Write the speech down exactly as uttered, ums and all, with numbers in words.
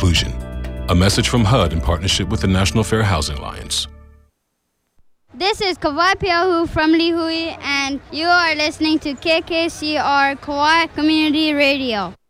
inclusion. A message from H U D in partnership with the National Fair Housing Alliance. This is Kawai Piahu from Lihui, and you are listening to K K C R Kauai Community Radio.